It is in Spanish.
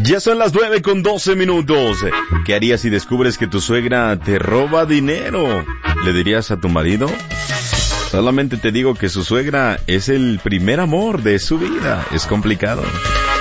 Ya son las 9:12. ¿Qué harías si descubres que tu suegra te roba dinero? ¿Le dirías a tu marido? Solamente te digo que su suegra es el primer amor de su vida. Es complicado.